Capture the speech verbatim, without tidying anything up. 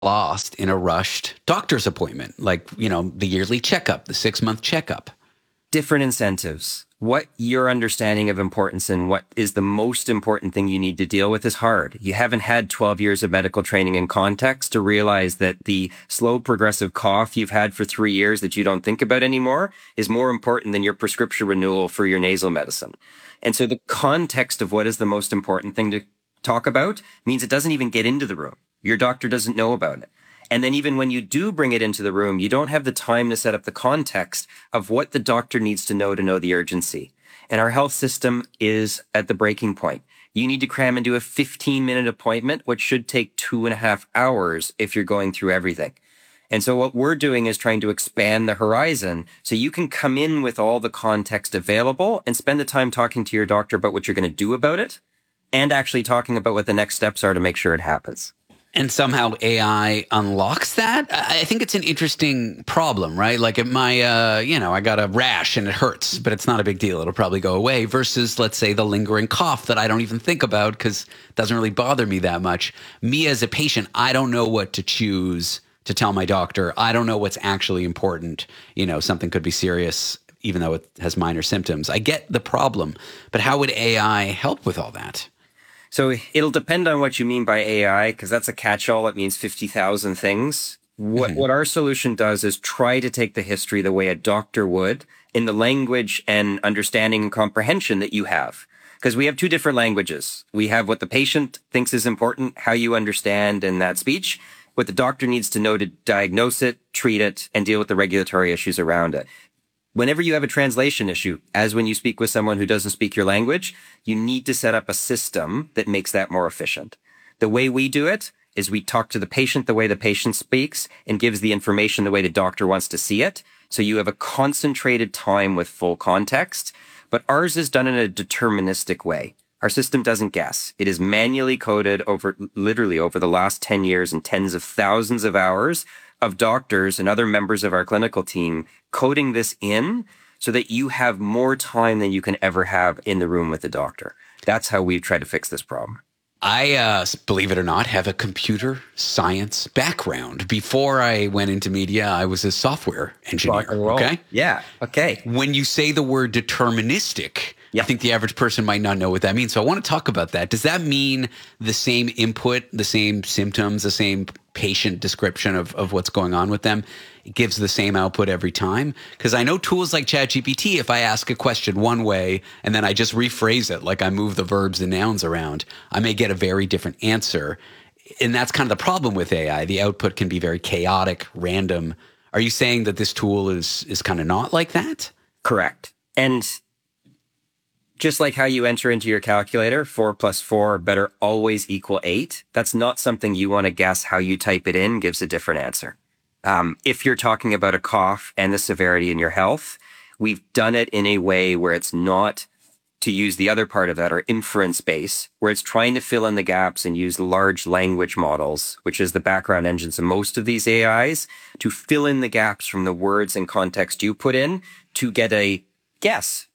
lost in a rushed doctor's appointment, like, you know, the yearly checkup, the six month checkup. Different incentives. What your understanding of importance and what is the most important thing you need to deal with is hard. You haven't had twelve years of medical training and context to realize that the slow progressive cough you've had for three years that you don't think about anymore is more important than your prescription renewal for your nasal medicine. And so the context of what is the most important thing to talk about means it doesn't even get into the room. Your doctor doesn't know about it. And then even when you do bring it into the room, you don't have the time to set up the context of what the doctor needs to know to know the urgency. And our health system is at the breaking point. You need to cram into a fifteen minute appointment, which should take two and a half hours if you're going through everything. And so what we're doing is trying to expand the horizon so you can come in with all the context available and spend the time talking to your doctor about what you're going to do about it and actually talking about what the next steps are to make sure it happens. And somehow A I unlocks that? I think it's an interesting problem, right? Like if my, uh, you know, I got a rash and it hurts, but it's not a big deal. It'll probably go away versus, let's say, the lingering cough that I don't even think about because it doesn't really bother me that much. Me as a patient, I don't know what to choose to tell my doctor. I don't know what's actually important. You know, something could be serious, even though it has minor symptoms. I get the problem, but how would A I help with all that? So it'll depend on what you mean by A I, because that's a catch-all. It means fifty thousand things. What, mm-hmm. what our solution does is try to take the history the way a doctor would in the language and understanding and comprehension that you have. Because we have two different languages. We have what the patient thinks is important, how you understand in that speech, what the doctor needs to know to diagnose it, treat it, and deal with the regulatory issues around it. Whenever you have a translation issue, as when you speak with someone who doesn't speak your language, you need to set up a system that makes that more efficient. The way we do it is we talk to the patient the way the patient speaks and gives the information the way the doctor wants to see it. So you have a concentrated time with full context, but ours is done in a deterministic way. Our system doesn't guess. It is manually coded over, literally over the last ten years and tens of thousands of hours of doctors and other members of our clinical team coding this in so that you have more time than you can ever have in the room with the doctor. That's how we've tried to fix this problem. I, uh, believe it or not, have a computer science background. Before I went into media, I was a software engineer. Okay? Yeah. Okay. When you say the word deterministic, yep. I think the average person might not know what that means. So I want to talk about that. Does that mean the same input, the same symptoms, the same patient description of, of what's going on with them? It gives the same output every time? Because I know tools like ChatGPT, if I ask a question one way and then I just rephrase it, like I move the verbs and nouns around, I may get a very different answer. And that's kind of the problem with A I. The output can be very chaotic, random. Are you saying that this tool is is kind of not like that? Correct. And just like how you enter into your calculator, four plus four better always equal eight. That's not something you want to guess. How you type it in gives a different answer. Um, if you're talking about a cough and the severity in your health, we've done it in a way where it's not, to use the other part of that, or inference base, where it's trying to fill in the gaps and use large language models, which is the background engines of most of these A Is, to fill in the gaps from the words and context you put in to get a guess